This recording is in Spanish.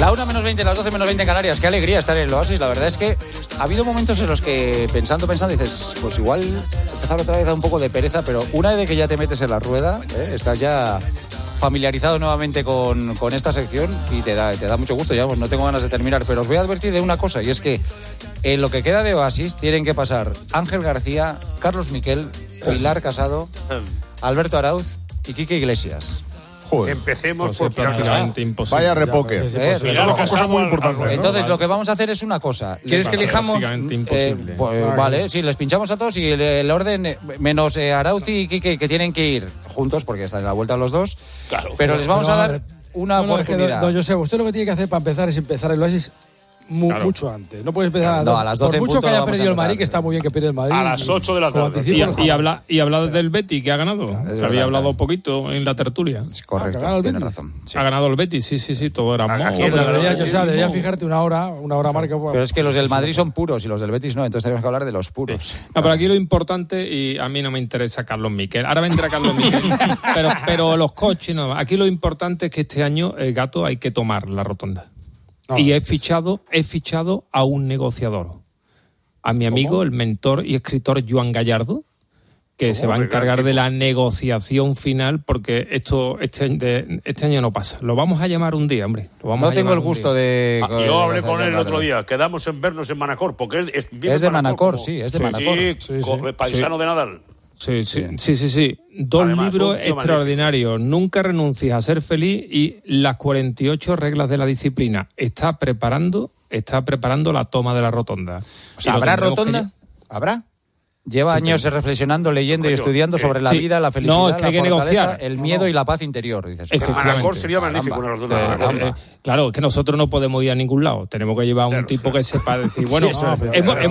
La 1 menos 20, las 12 menos 20 en Canarias. Qué alegría estar en el Oasis. La verdad es que ha habido momentos en los que pensando, dices, pues igual empezar otra vez a un poco de pereza, pero una vez que ya te metes en la rueda, estás ya familiarizado nuevamente con esta sección y te da mucho gusto. Ya pues, no tengo ganas de terminar, pero os voy a advertir de una cosa, y es que en lo que queda de Oasis tienen que pasar Ángel García, Carlos Miquel, Pilar Casado, Alberto Arauz y Quique Iglesias. Joder. Empecemos por prácticamente imposible. Vaya repoque. Cosa muy importante. Entonces lo que vamos a hacer es una cosa. ¿Quieres que elijamos? Imposible. Vale, sí, les pinchamos a todos y el orden, menos Arauz y Quique, que tienen que ir juntos porque están en la vuelta los dos. Claro. Pero les vamos a dar una oportunidad. No, Josep, usted lo que tiene que hacer para empezar es empezar el Oasis mucho antes. No puedes empezar a las 12. Por mucho que haya perdido el Madrid, que está muy bien que pierda el Madrid. A las 8 de la tarde. Y habla del Betis, que ha ganado. Que había hablado poquito en la tertulia. Correcto, tiene razón. Sí. Ha ganado el Betis, sí, todo era modo. Debería fijarte una hora marca. Pero es que los del Madrid son puros y los del Betis no, entonces tenemos que hablar de los puros. No, pero aquí lo importante, y a mí no me interesa Carlos Miquel. Ahora vendrá Carlos Miquel. pero los coches no. Aquí lo importante es que este año, el Gato, hay que tomar la rotonda. Y he fichado a un negociador, a mi amigo, el mentor y escritor Joan Gallardo, que se va a encargar de la negociación final, porque este año no pasa. Lo vamos a llamar un día, hombre. No tengo el gusto de... Yo hablé con él el otro día. Quedamos en vernos en Manacor, porque es de Manacor, sí, es de Manacor. Sí, paisano de Nadal. Sí. 2 Además, libros extraordinarios. Nunca renuncies a ser feliz y las 48 reglas de la disciplina. Está preparando la toma de la rotonda. O sea, ¿habrá rotonda? ¿Habrá? Lleva años reflexionando, leyendo y estudiando sobre la vida, la felicidad, no, es que hay que negociar. El miedo y la paz interior. Dices, Manacor sería magnífico una rotonda. Claro, es que nosotros no podemos ir a ningún lado. Tenemos que llevar un tipo que sepa decir, bueno,